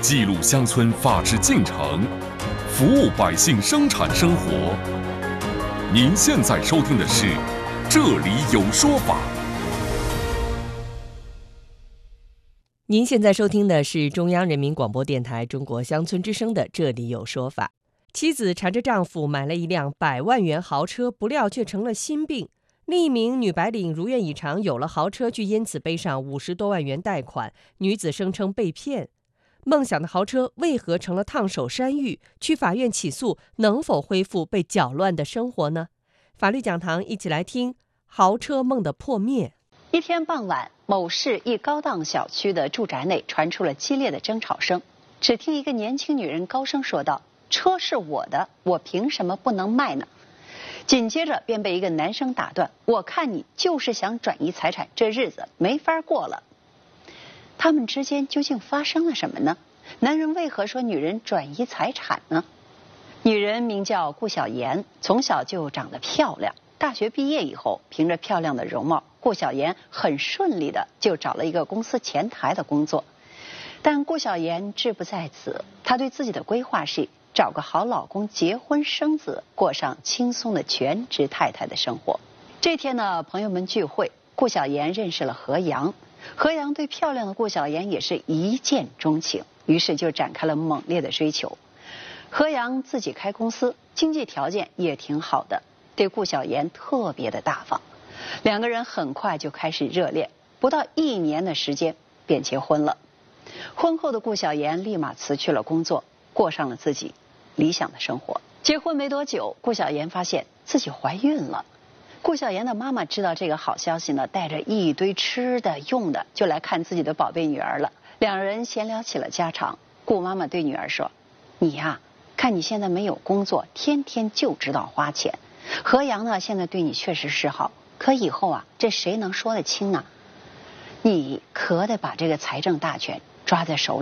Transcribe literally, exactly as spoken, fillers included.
记录乡村发triển进程，服务百姓生产生活。您现在收听的是《这里有说法》。 您现在收听的是中央人民广播电台中国乡村之声的《这里有说法》。妻子缠着丈夫买了一辆百万元豪车，不料却成了心病。另一名女白领如愿以偿有了豪车，却因此背上五十多万元贷款。女子声称被骗。梦想的豪车为何成了烫手山芋？去法院起诉能否恢复被搅乱的生活呢？法律讲堂一起来听豪车梦的破灭。 一天傍晚，某市一高档小区的住宅内传出了激烈的争吵声。只听一个年轻女人高声说道：“车是我的，我凭什么不能卖呢？”紧接着便被一个男生打断：“我看你就是想转移财产，这日子没法过了。”他们之间究竟发生了什么呢？男人为何说女人转移财产呢？女人名叫顾晓妍，从小就长得漂亮。大学毕业以后，凭着漂亮的容貌，顾晓妍很顺利的就找了一个公司前台的工作。但顾晓妍志不在此，她对自己的规划是找个好老公，结婚生子，过上轻松的全职太太的生活。这天呢，朋友们聚会，顾晓妍认识了何阳。何阳对漂亮的顾晓妍也是一见钟情，于是就展开了猛烈的追求。何阳自己开公司，经济条件也挺好的，对顾晓妍特别的大方。两个人很快就开始热恋，不到一年的时间便结婚了。婚后的顾晓妍立马辞去了工作，过上了自己理想的生活。结婚没多久，顾晓妍发现自己怀孕了。顾晓妍的妈妈知道这个好消息呢，带着一堆吃的用的就来看自己的宝贝女儿了。两人闲聊起了家常。顾妈妈对女儿说：“你呀，看你现在没有工作，天天就知道花钱。何阳呢，现在对你确实是好，可以后啊，这谁能说得清呢？你可得把这个财政大权抓在手里。”